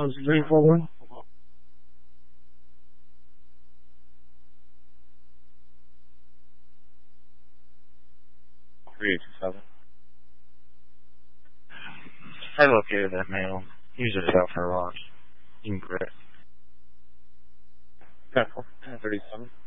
341. 3827. I located that male. Use it out for a watch. You can quit. 1037.